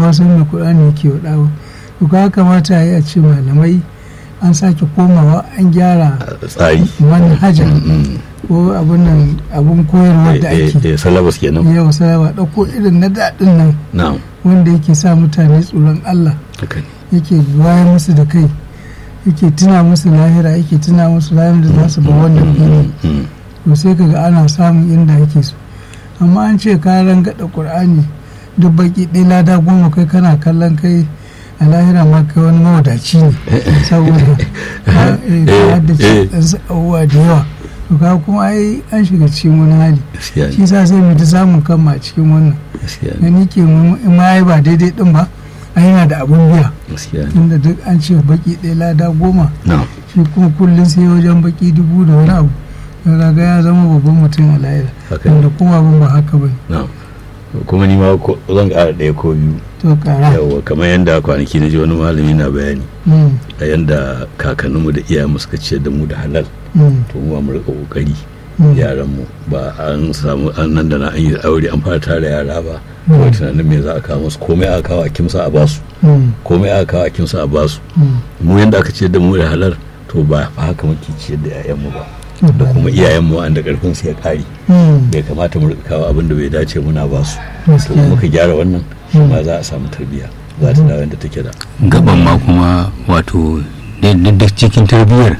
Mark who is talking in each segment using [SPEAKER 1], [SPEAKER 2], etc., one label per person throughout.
[SPEAKER 1] ma san me Qur'ani yake faɗa ba. To ka kamata a yi a ce malamai an sake komawa an gyara
[SPEAKER 2] tsari
[SPEAKER 1] manhaja ko abun koyarwa da ake
[SPEAKER 2] salabas kenan
[SPEAKER 1] yawa salaba ɗauko irin na daɗin nan wanda yake sa mutane tsoron Allah yake wayar musu da kai yake tuna musu lahira yake tuna musu lahira da za su ba wannan fili to sai kaga ana samun inda yake so. Amma an ce ka rangada Qur'ani duk baki ɗaya lada 10 kai kana kallon kai a lahira ma kai wani mawadaci ne saboda ka haddace ɗansu abubuwa da yawa to ka kuma ai an shiga cikin wani hali shi sa sai mu ta samun kanmu a cikin wannan gani ke ma yi ba daidai din ba a yana da abun biya inda duk an ce baki ɗaya lada 10 shi kuma kullum sai wajen baki 1000 da wani abu da ga ya zama babban mutum a lahira wanda kuma abin ba haka ba
[SPEAKER 2] kuma ni ma zan ƙara ɗaya ko biyu
[SPEAKER 1] to ƙara
[SPEAKER 2] yawa kamar yadda kwanaki na ji wani malami na bayani a yadda kakanninmu da iyayenmu suka ciyar da mu da halal to mu mu rika kokari yaranmu ba an samu an nan da na an yi aure an fara tara yara ba kawai tunanin me za a kawo musu komai aka kawo a kimsa a basu komai aka kawo a kimsa a basu mu yadda aka ciyar da mu da halal to ba haka muke ciyar da 'ya'yanmu ba da kuma iyayenmu wanda karfin su ya kare bai kamata mu rika kawo abin da bai dace muna ba su to muka gyara wannan shi ma za a samu tarbiyya za ta dawo da take da
[SPEAKER 3] gaban ma kuma wato da cikin tarbiyyar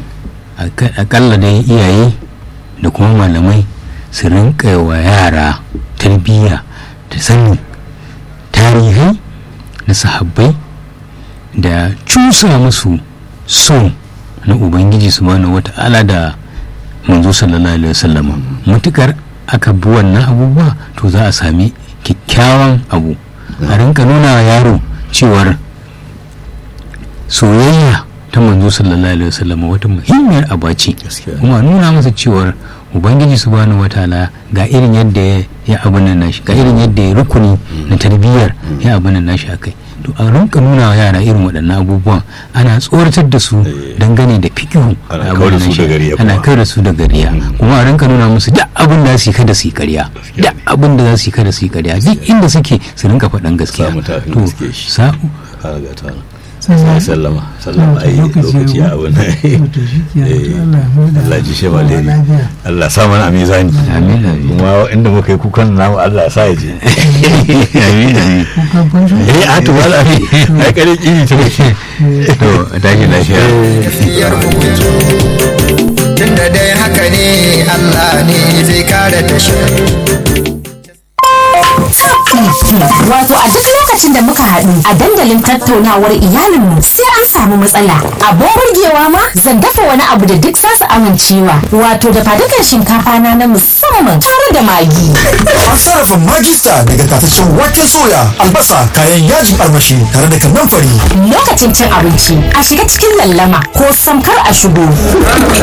[SPEAKER 3] akalla dai iyaye da kuma malamai su rinka wa yara tarbiyya da sanin tarihai na sahabbai da cusa musu son na ubangiji subhanahu wata'ala da manzo sallallahu alaihi wasallama mutukar aka bi wannan abubuwa to za a sami kyakkyawan abu a rinka nuna wa yaro cewar soyayya ta manzo sallallahu alaihi wasallama wata muhimmiyar abaci kuma nuna masa cewar ubangiji subhanahu wataala ga irin yadda ya abin nan nashi ga irin yadda ya rukuni na tarbiyyar ya abin nan nashi akai to a rinka nuna wa yara irin waɗannan abubuwan ana tsoratar da su dangane da fikihu
[SPEAKER 2] ana kawar da su da gariya
[SPEAKER 3] kuma a rinka nuna musu duk abin da su yi kada su yi ƙarya duk abin da za su yi kada su yi ƙarya duk inda suke su rinka faɗan gaskiya to sa'u
[SPEAKER 2] sallama ai lokaci a wannan Allah ji shema dai Allah sa mana mizani
[SPEAKER 3] amin
[SPEAKER 2] kuma inda muka yi kukan namu Allah ya sa ya je
[SPEAKER 3] amin
[SPEAKER 2] a to wala ai kare kiri to
[SPEAKER 3] tashi lafiya
[SPEAKER 4] tunda dai haka ne Allah ne zai kare tashar.
[SPEAKER 5] Wato a duk lokacin da muka haɗu a dandalin tattaunawar iyalinmu sai an samu matsala. Abin burgewa ma zan dafa wani abu da duk za su amincewa. Wato da fadukan shinkafa na musamman tare da magi.
[SPEAKER 6] An sarrafa magista daga tataccen waken soya, albasa, kayan yajin armashi tare da kannan fari.
[SPEAKER 5] Lokacin cin abinci a shiga cikin lallama ko samkar a shigo.